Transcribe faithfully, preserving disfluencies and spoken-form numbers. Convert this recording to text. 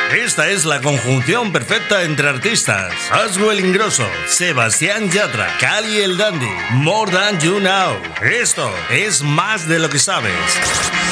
Esta es la conjunción perfecta entre artistas: Aswell Ingrosso, Sebastián Yatra, Cali el Dandy, More Than You Know. Esto es Más de lo que sabes.